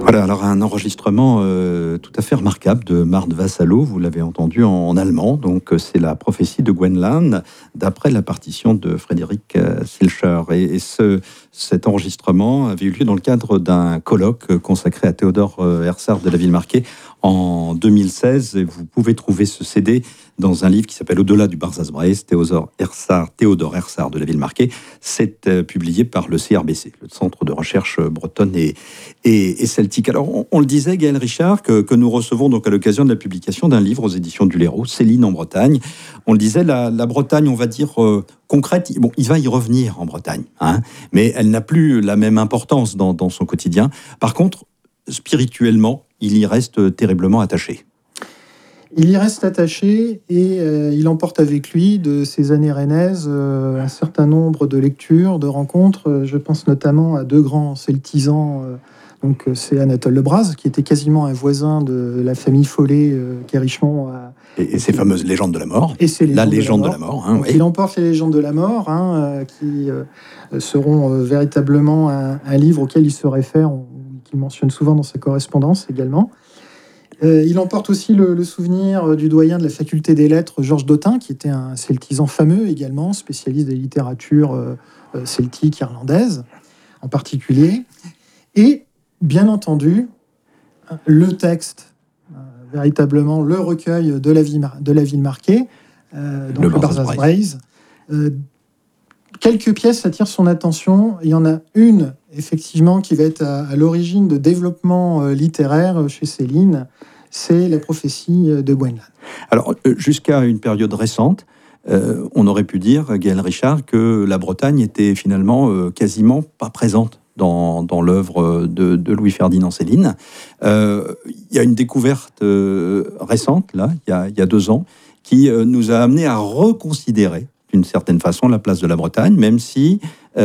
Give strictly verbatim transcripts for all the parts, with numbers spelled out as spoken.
Voilà, alors un enregistrement euh, tout à fait remarquable de Marthe Vassalo, vous l'avez entendu en, en allemand, donc euh, c'est la prophétie de Gwenlan, d'après la partition de Frédéric euh, Silcher. Et, et ce, cet enregistrement avait eu lieu dans le cadre d'un colloque consacré à Théodore euh, Herzard de la Ville-Marquée en deux mille seize. Et vous pouvez trouver ce C D dans un livre qui s'appelle Au-delà du Barzaz-Breizh, Théodore Herzard, Théodore Herzard de la Ville-Marquée. C'est euh, publié par le C R B C, le Centre de recherche bretonne et, et, et celtique. Alors, on, on le disait, Gaël Richard, que, que nous recevons donc à l'occasion de la publication d'un livre aux éditions du Léraud, Céline en Bretagne. On le disait, la, la Bretagne, on va dire, euh, concrète, bon, il va y revenir en Bretagne, hein, mais elle n'a plus la même importance dans, dans son quotidien. Par contre, spirituellement, il y reste terriblement attaché. Il y reste attaché et euh, il emporte avec lui de ses années rennaises euh, un certain nombre de lectures, de rencontres. Je pense notamment à deux grands celtisans. Euh, donc c'est Anatole Lebras, qui était quasiment un voisin de la famille Follet, euh, qui est Richemont. À, et, et ces fameuses légendes de la mort. Et ces la légende de la mort. De la mort hein, oui. Il emporte les légendes de la mort, hein, euh, qui euh, seront euh, véritablement un, un livre auquel il se réfère, qu'il mentionne souvent dans sa correspondance également. Euh, il emporte aussi le, le souvenir du doyen de la faculté des lettres, Georges Dautin, qui était un celtisan fameux également, spécialiste des littératures euh, celtiques irlandaises en particulier. Et bien entendu, le texte, euh, véritablement le recueil de la, vie, de la Ville-Marquée, euh, donc le, le Barzaz-Breizh. Euh, quelques pièces attirent son attention. Il y en a une, effectivement, qui va être à, à l'origine de développement euh, littéraire chez Céline. C'est la prophétie de Gwenlan. Alors, jusqu'à une période récente, euh, on aurait pu dire, Gaël Richard, que la Bretagne était finalement euh, quasiment pas présente dans, dans l'œuvre de, de Louis-Ferdinand Céline. Euh, il y a une découverte euh, récente, là, il y a, il y a deux ans, qui euh, nous a amené à reconsidérer, d'une certaine façon, la place de la Bretagne, même si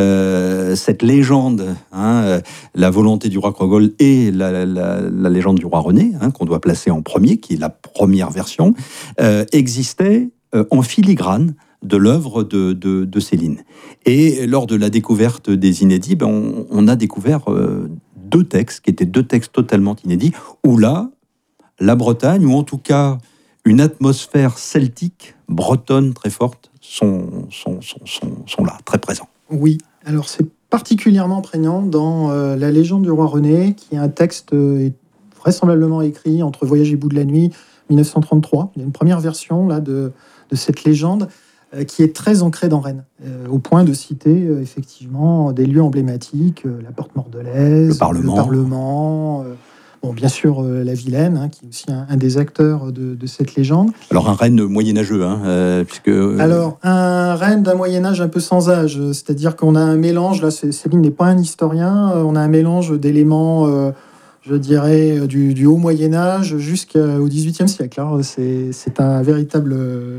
euh, cette légende, hein, euh, la volonté du roi Crogol et la, la, la, la légende du roi René, hein, qu'on doit placer en premier, qui est la première version, euh, existait euh, en filigrane de l'œuvre de, de, de Céline. Et lors de la découverte des inédits, ben, on, on a découvert euh, deux textes, qui étaient deux textes totalement inédits, où là, la Bretagne, ou en tout cas une atmosphère celtique, bretonne très forte, sont, sont, sont, sont, sont là, très présents. Oui, alors c'est particulièrement prégnant dans euh, La légende du roi René, qui est un texte euh, vraisemblablement écrit entre Voyage et bout de la nuit, mille neuf cent trente-trois. Il y a une première version là, de, de cette légende euh, qui est très ancrée dans Rennes, euh, au point de citer euh, effectivement des lieux emblématiques, euh, la porte Mordelaise, le Parlement, le Parlement euh, bon, bien sûr euh, la Vilaine, hein, qui est aussi un, un des acteurs de, de cette légende. Alors un Rennes moyenâgeux, hein, euh, puisque... Euh... Alors, un Rennes d'un Moyen-Âge un peu sans âge, c'est-à-dire qu'on a un mélange, là Céline n'est pas un historien, on a un mélange d'éléments, euh, je dirais, du, du haut Moyen-Âge jusqu'au dix-huitième siècle. Hein. C'est, c'est un véritable euh,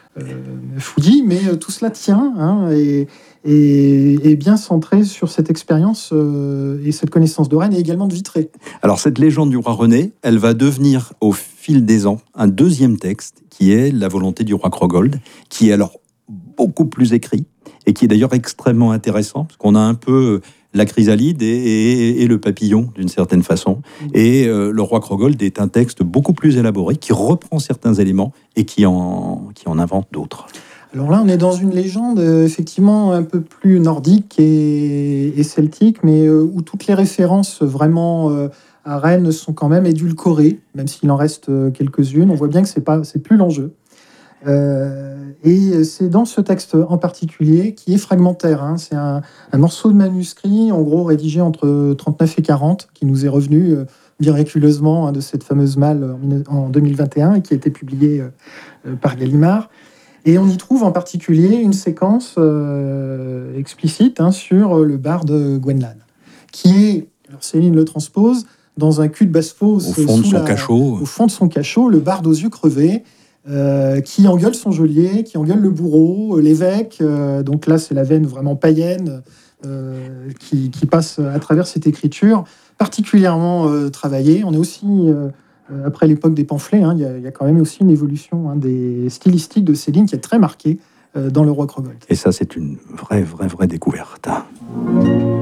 fouillis, mais tout cela tient, hein, et, et, et bien centré sur cette expérience euh, et cette connaissance de Rennes et également de Vitré. Alors cette légende du roi René, elle va devenir au fil des ans un deuxième texte qui est La volonté du roi Crogold, qui est alors beaucoup plus écrit et qui est d'ailleurs extrêmement intéressant parce qu'on a un peu la chrysalide et, et, et le papillon d'une certaine façon. Et euh, le roi Crogold est un texte beaucoup plus élaboré qui reprend certains éléments et qui en, qui en invente d'autres. Alors là, on est dans une légende euh, effectivement un peu plus nordique et, et celtique, mais euh, où toutes les références vraiment euh, à Rennes sont quand même édulcorées, même s'il en reste euh, quelques-unes. On voit bien que c'est pas, c'est plus l'enjeu. Euh, et c'est dans ce texte en particulier qui est fragmentaire. Hein. C'est un, un morceau de manuscrit, en gros rédigé entre trente-neuf et quarante, qui nous est revenu euh, miraculeusement hein, de cette fameuse malle en, en deux mille vingt et un et qui a été publié euh, par Gallimard. Et on y trouve en particulier une séquence euh, explicite hein, sur le barde Gwenlan, qui est, alors Céline le transpose, dans un cul de basse-fosse, au fond de son la, cachot, au fond de son cachot, le barde aux yeux crevés, euh, qui engueule son geôlier, qui engueule le bourreau, l'évêque. Euh, donc là, c'est la veine vraiment païenne euh, qui, qui passe à travers cette écriture, particulièrement euh, travaillée. On est aussi... Euh, après l'époque des pamphlets, hein, il, y a, il y a quand même aussi une évolution hein, des stylistiques de Céline qui est très marquée euh, dans Le Roi Crogold. Et ça, c'est une vraie, vraie, vraie découverte.